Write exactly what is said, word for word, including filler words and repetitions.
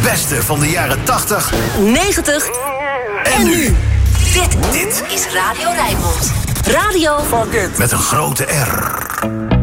beste van de jaren tachtig, negentig en nu. Dit, Dit is Radio Rijnmond. Radio met een grote R.